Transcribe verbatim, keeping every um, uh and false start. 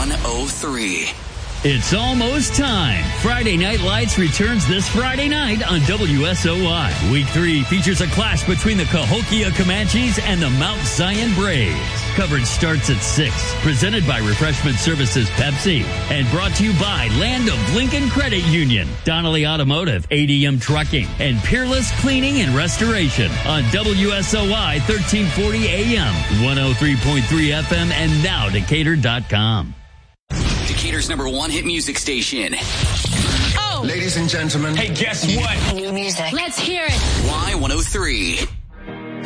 one oh three. It's almost time. Friday Night Lights returns this Friday night on W S O I. Week three features a clash between the Cahokia Comanches and the Mount Zion Braves. Coverage starts at six. Presented by Refreshment Services Pepsi. And brought to you by Land of Lincoln Credit Union, Donnelly Automotive, A D M Trucking, and Peerless Cleaning and Restoration on W S O I thirteen forty A M, one oh three point three F M, and now Decatur dot com. Decatur's number one hit music station. Oh! Ladies and gentlemen. Hey, guess what? New music. Let's hear it. Y one oh three.